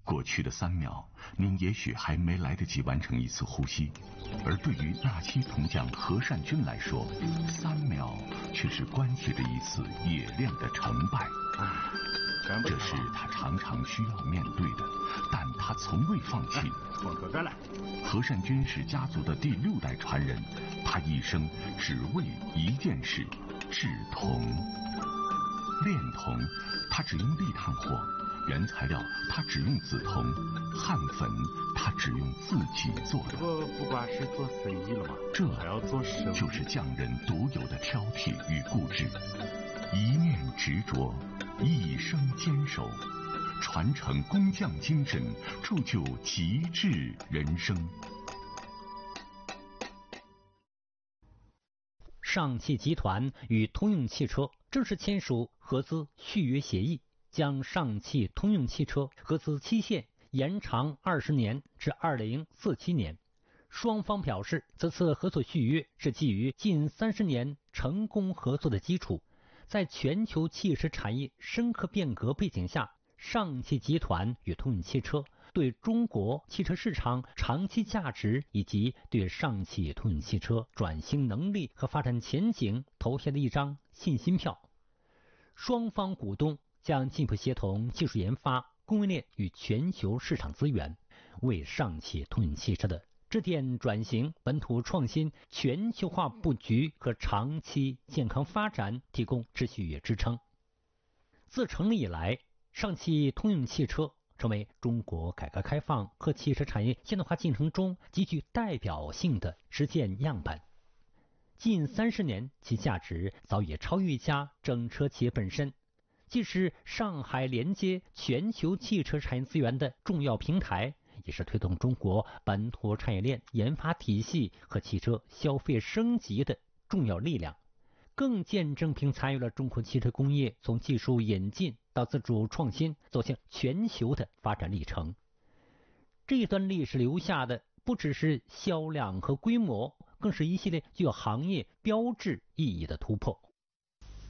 过去的3秒，您也许还没来得及完成一次呼吸，而对于那期铜匠何善君来说，3秒却是关系着一次冶炼的成败。这是他常常需要面对的，但他从未放弃。何善君是家族的第6代传人，他一生只为一件事：制铜。炼铜，他只用砾炭火。原材料他只用紫铜，焊粉他只用自己做的。 不光是做生意了吗？ 这还要做生意， 就是匠人独有的挑剔与固执，一念执着，一生坚守，传承工匠精神，铸就极致人生。 上汽集团与通用汽车正式签署合资续约协议，将上汽通用汽车合资期限延长20年至2047年。双方表示，此次合作续约是基于近30年成功合作的基础。在全球汽车产业深刻变革背景下，上汽集团与通用汽车对中国汽车市场长期价值以及对上汽通用汽车转型能力和发展前景投下了一张信心票。双方股东将进一步协同技术研发、供应链与全球市场资源，为上汽通用汽车的质电转型、本土创新、全球化布局和长期健康发展提供持续支撑。自成立以来，上汽通用汽车成为中国改革开放和汽车产业现代化进程中极具代表性的实践样本。近30年，其价值早已超越一家整车企业本身，既是上海连接全球汽车产业资源的重要平台，也是推动中国本土产业链研发体系和汽车消费升级的重要力量，更见证并参与了中国汽车工业从技术引进到自主创新走向全球的发展历程。这一段历史留下的不只是销量和规模，更是一系列具有行业标志意义的突破。